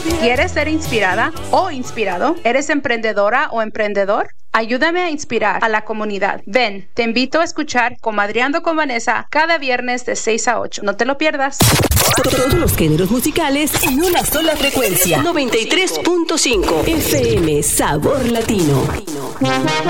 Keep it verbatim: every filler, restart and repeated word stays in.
¿Quieres ser inspirada o inspirado? ¿Eres emprendedora o emprendedor? Ayúdame a inspirar a la comunidad. Ven, te invito a escuchar Comadreando con Vanessa cada viernes de seis a ocho. No te lo pierdas. Todos los géneros musicales en una sola frecuencia. noventa y tres punto cinco F M Sabor Latino.